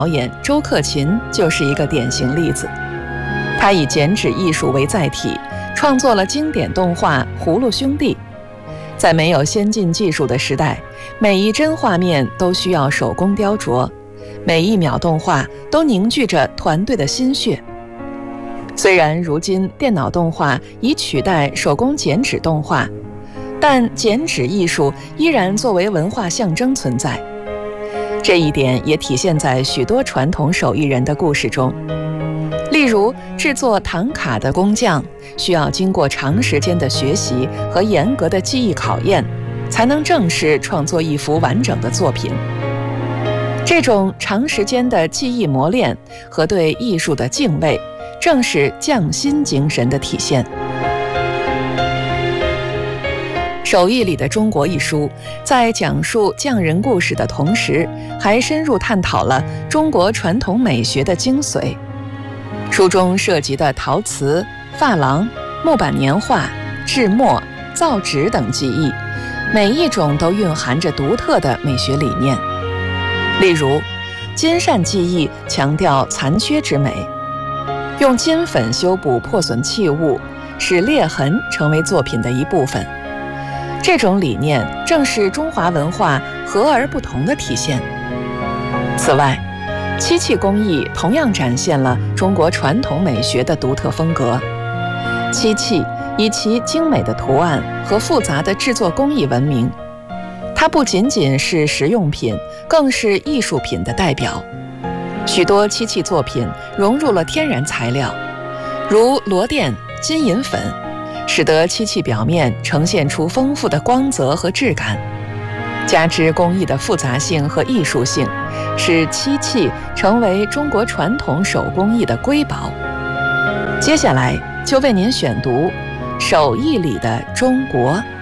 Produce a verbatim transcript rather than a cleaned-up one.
导演周克勤就是一个典型例子。他以剪纸艺术为载体，创作了经典动画《葫芦兄弟》。在没有先进技术的时代，每一帧画面都需要手工雕琢，每一秒动画都凝聚着团队的心血。虽然如今电脑动画已取代手工剪纸动画，但剪纸艺术依然作为文化象征存在。这一点也体现在许多传统手艺人的故事中。例如，制作唐卡的工匠需要经过长时间的学习和严格的技艺考验，才能正式创作一幅完整的作品。这种长时间的技艺磨练和对艺术的敬畏，正是匠心精神的体现。手艺里的中国一书，在讲述匠人故事的同时，还深入探讨了中国传统美学的精髓。书中涉及的陶瓷、珐琅、木板年画、制墨、造纸等技艺，每一种都蕴含着独特的美学理念。例如，金扇技艺强调残缺之美，用金粉修补破损器物，使裂痕成为作品的一部分。这种理念正是中华文化和而不同的体现。此外，漆器工艺同样展现了中国传统美学的独特风格。漆器以其精美的图案和复杂的制作工艺闻名，它不仅仅是实用品，更是艺术品的代表。许多漆器作品融入了天然材料，如螺钿、金银粉，使得漆器表面呈现出丰富的光泽和质感。加之工艺的复杂性和艺术性，使漆器成为中国传统手工艺的瑰宝。接下来就为您选读《手艺里的中国》。